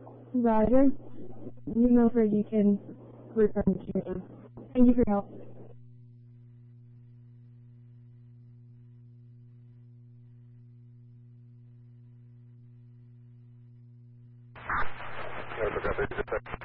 Roger. You Milford, you can return to me. Thank you for your help.